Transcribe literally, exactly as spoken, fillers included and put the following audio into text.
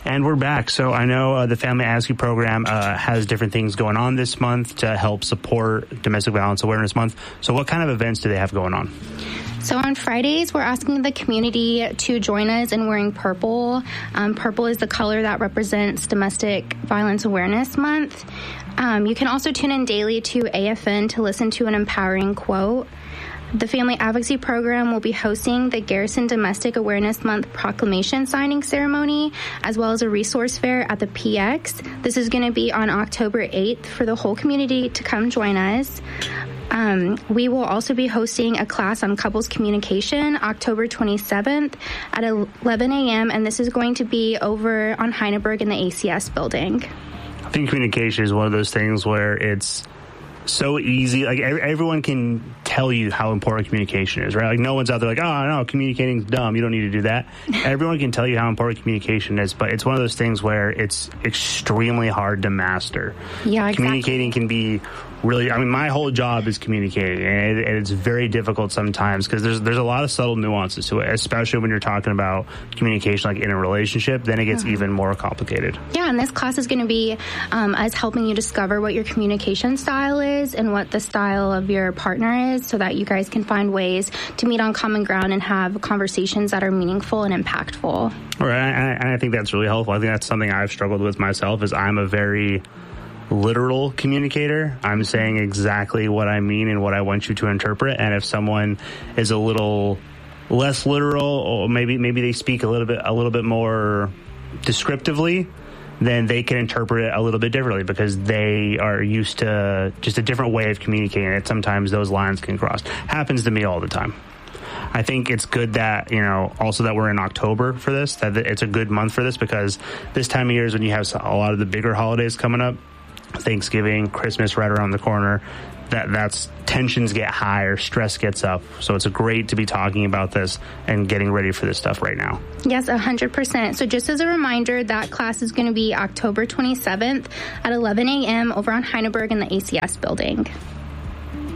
And we're back. So I know uh, the Family Ask You program uh, has different things going on this month to help support Domestic Violence Awareness Month. So what kind of events do they have going on? So on Fridays, we're asking the community to join us in wearing purple. Um, purple is the color that represents Domestic Violence Awareness Month. Um, you can also tune in daily to A F N to listen to an empowering quote. The Family Advocacy Program will be hosting the Garrison Domestic Awareness Month proclamation signing ceremony, as well as a resource fair at the P X. This is going to be on October eighth for the whole community to come join us. Um, we will also be hosting a class on couples communication October twenty-seventh at eleven a.m., and this is going to be over on Heineberg in the A C S building. I think communication is one of those things where it's so easy. Like everyone can tell you how important communication is, right? Like no one's out there like, oh, no, communicating's dumb. You don't need to do that. Everyone can tell you how important communication is, but it's one of those things where it's extremely hard to master. Yeah, exactly. Communicating can be really, I mean, my whole job is communicating, and, it, and it's very difficult sometimes because there's there's a lot of subtle nuances to it, especially when you're talking about communication like in a relationship. Then it gets uh-huh. even more complicated. Yeah, and this class is going to be um, us helping you discover what your communication style is and what the style of your partner is, so that you guys can find ways to meet on common ground and have conversations that are meaningful and impactful. Right, and I, I think that's really helpful. I think that's something I've struggled with myself. Is I'm a very literal communicator. I'm saying exactly what I mean and what I want you to interpret. And if someone is a little less literal, or maybe maybe they speak a little bit a little bit more descriptively, then they can interpret it a little bit differently because they are used to just a different way of communicating it. Sometimes those lines can cross. Happens to me all the time. I think it's good that, you know, also that we're in October for this, that it's a good month for this, because this time of year is when you have a lot of the bigger holidays coming up. Thanksgiving, Christmas right around the corner. That that's tensions get higher, stress gets up. So it's great to be talking about this and getting ready for this stuff right now. Yes, one hundred percent. So just as a reminder, that class is going to be October twenty-seventh at eleven a.m. over on Heineberg in the A C S building.